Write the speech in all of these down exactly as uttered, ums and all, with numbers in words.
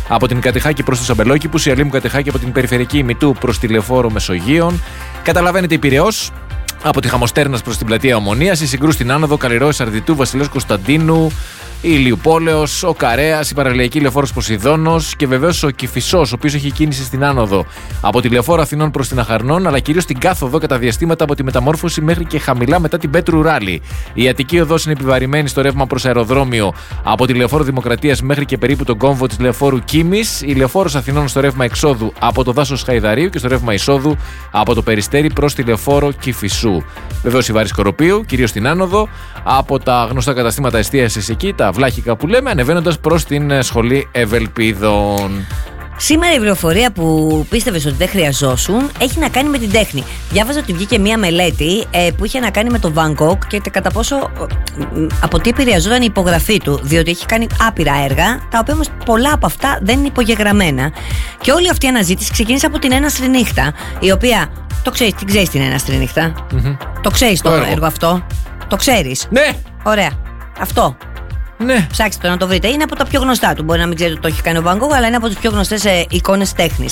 από την Κατεχάκη προς τους Αμπελόκηπους, η Αλήμου Κατεχάκη από την περιφερειακή ημιτού προς τη Λεωφόρο Μεσογείων. Καταλαβαίνετε η Πειραιώς από τη Χαμοστέρνας προς την πλατεία Ομονίας, η Συγκρού στην Άνοδο, Καλλιρόης Αρδιτού, Βασιλέως Κωνσταντίνου, η Ηλιουπόλεως, ο Καρέας, η Παραλιακή Λεωφόρος Ποσειδώνος και βεβαίως ο Κηφισός, ο οποίος έχει κίνηση στην Άνοδο από τη Λεωφόρο Αθηνών προς την Αχαρνών, αλλά κυρίως στην κάθοδο κατά διαστήματα από τη Μεταμόρφωση μέχρι και χαμηλά μετά την Πέτρου Ράλη. Η Αττική Οδός είναι επιβαρημένη στο ρεύμα προς αεροδρόμιο από τη Λεωφόρο Δημοκρατίας μέχρι και περίπου τον κόμβο της Λεωφόρου Κίμης, η Λεωφόρος Αθηνών στο ρεύμα εξόδου από το δάσος Χαϊδαρίου και στο ρεύμα εισόδου από το Περιστέρι προς τη Λεωφόρο Κηφισού. Βεβαίως η Βάρη Σκοροπίου, κυρίως στην Άνοδο, από τα γνωστά καταστήματα εστίασης εκεί, τα βλάχικα που λέμε, ανεβαίνοντας προς την σχολή Ευελπίδων. Σήμερα η πληροφορία που πίστευες ότι δεν χρειαζόσουν έχει να κάνει με την τέχνη. Διάβαζα ότι βγήκε μία μελέτη ε, που είχε να κάνει με το Van Gogh και κατά πόσο ε, από τι επηρεαζόταν η υπογραφή του. Διότι έχει κάνει άπειρα έργα, τα οποία όμως πολλά από αυτά δεν είναι υπογεγραμμένα. Και όλη αυτή η αναζήτηση ξεκίνησε από την Έναστρη Νύχτα, η οποία. Το ξέρεις, την ξέρεις την Έναστρη Νύχτα. Mm-hmm. Το ξέρεις το, το έργο. έργο αυτό. Το ξέρεις. Ναι! Ωραία. Αυτό. Ναι. Ψάξτε το να το βρείτε. Είναι από τα πιο γνωστά του. Μπορεί να μην ξέρετε ότι το έχει κάνει ο Van Gogh, αλλά είναι από τις πιο γνωστές ε, εικόνες τέχνης.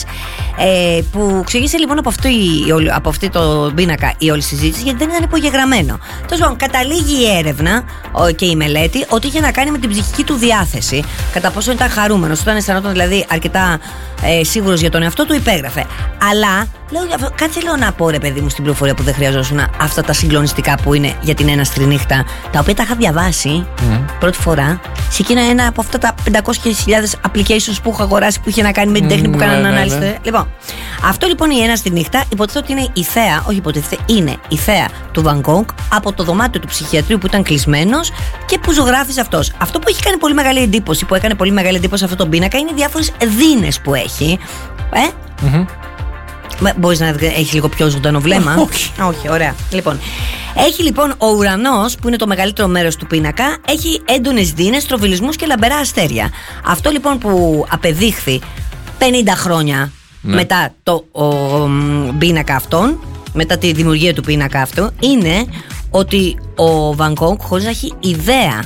Ε, που ξεκίνησε λοιπόν από, αυτό, η, από αυτή το πίνακα η όλη συζήτηση, γιατί δεν ήταν υπογεγραμμένο. Τέλος πάντων, καταλήγει η έρευνα ο, και η μελέτη ότι είχε να κάνει με την ψυχική του διάθεση. Κατά πόσο ήταν χαρούμενος, όταν αισθανόταν δηλαδή αρκετά ε, σίγουρος για τον εαυτό του, υπέγραφε. Αλλά λέω, κάτσε λέω να πω ρε παιδί μου στην πληροφορία που δεν χρειαζόσουν αυτά τα συγκλονιστικά που είναι για την Έναστρη Νύχτα, τα οποία τα είχα διαβάσει mm. πρώτη φορά σε εκείνα ένα από αυτά τα πεντακόσιες χιλιάδες applications που έχω αγοράσει που είχε να κάνει με την τέχνη mm, που κάνανε ναι, ανάλυση. Ναι, ναι. Λοιπόν, αυτό λοιπόν η Έναστη Νύχτα υποτίθεται ότι είναι η θέα, όχι υποτίθεται, είναι η θέα του Van Gogh από το δωμάτιο του ψυχιατρίου που ήταν κλεισμένος και που ζωγράφιζε αυτός. Αυτό που έχει κάνει πολύ μεγάλη εντύπωση, που έκανε πολύ μεγάλη εντύπωση σε αυτό το πίνακα, είναι οι διάφορες δίνες που έχει. Ε? Mm-hmm. Μπορείς να έχει λίγο πιο ζωντανό βλέμμα? Όχι. Όχι, ωραία. Λοιπόν, έχει λοιπόν ο ουρανός, που είναι το μεγαλύτερο μέρος του πίνακα, έχει έντονες δίνες, στροβιλισμούς και λαμπερά αστέρια. Αυτό λοιπόν που απεδείχθη πενήντα χρόνια ναι. μετά το ο, ο, πίνακα αυτόν, μετά τη δημιουργία του πίνακα αυτού, είναι ότι ο Van Gogh, χωρίς να έχει ιδέα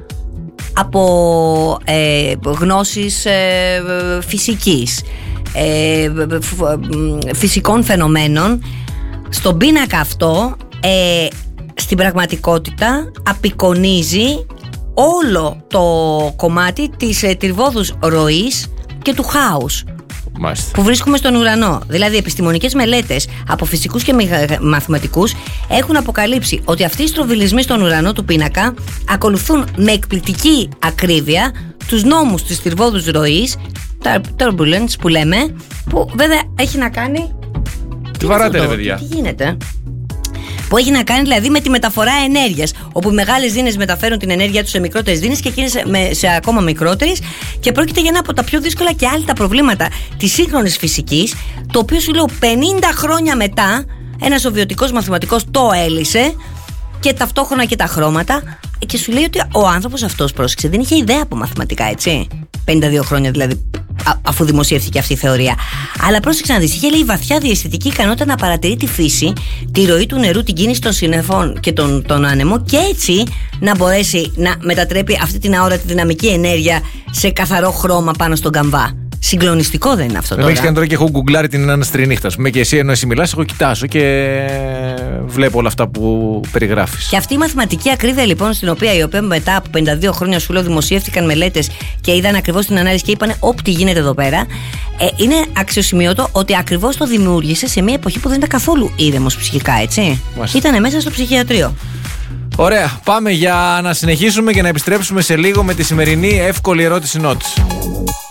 από ε, γνώσεις ε, φυσικής, Ε, φυσικών φαινομένων, στον πίνακα αυτό ε, στην πραγματικότητα απεικονίζει όλο το κομμάτι της ε, τριβόδους ροής και του χάους Μάλιστα. που βρίσκουμε στον ουρανό. Δηλαδή επιστημονικές μελέτες από φυσικούς και μαθηματικούς έχουν αποκαλύψει ότι αυτοί οι στροβιλισμοί στον ουρανό του πίνακα ακολουθούν με εκπληκτική ακρίβεια τους νόμους της τριβόδους ροής, τα turbulence που λέμε, που βέβαια έχει να κάνει. Τι βαράτε ρε παιδιά? Τι γίνεται? Που έχει να κάνει δηλαδή με τη μεταφορά ενέργειας, όπου οι μεγάλες δίνες μεταφέρουν την ενέργειά τους σε μικρότερες δίνες και εκείνες σε, σε ακόμα μικρότερες, και πρόκειται για ένα από τα πιο δύσκολα και άλλη τα προβλήματα της σύγχρονης φυσικής, το οποίο σου λέω πενήντα χρόνια μετά ένας σοβιετικός μαθηματικός το έλυσε, και ταυτόχρονα και τα χρώματα, και σου λέει ότι ο άνθρωπος αυτός, πρόσεξε, δεν είχε ιδέα από μαθηματικά, έτσι. πενήντα δύο χρόνια δηλαδή, α, αφού δημοσιεύθηκε αυτή η θεωρία. Αλλά πρόσεξε να δεις, είχε λέει βαθιά διαισθητική ικανότητα να παρατηρεί τη φύση, τη ροή του νερού, την κίνηση των συννεφών και τον, τον άνεμο, και έτσι να μπορέσει να μετατρέπει αυτή την αόρατη δυναμική ενέργεια σε καθαρό χρώμα πάνω στον καμβά. Συγκλονιστικό δεν είναι αυτό? Δεν τώρα? έχεις κάνει τώρα και έχω γκουγκλάρει την Έναστρη Νύχτα. Με και εσύ ενώ εσύ μιλάς, εγώ κοιτάζω και βλέπω όλα αυτά που περιγράφεις. Και αυτή η μαθηματική ακρίβεια λοιπόν, στην οποία, η οποία μετά από πενήντα δύο χρόνια σου λέω δημοσιεύτηκαν μελέτες και είδαν ακριβώς την ανάλυση και είπαν ό,τι γίνεται εδώ πέρα, ε, είναι αξιοσημείωτο ότι ακριβώς το δημιούργησε σε μια εποχή που δεν ήταν καθόλου ήρεμος ψυχικά, έτσι. Ήτανε μέσα στο ψυχιατρίο. Ωραία, πάμε για να συνεχίσουμε και να επιστρέψουμε σε λίγο με τη σημερινή εύκολη ερώτηση νότ.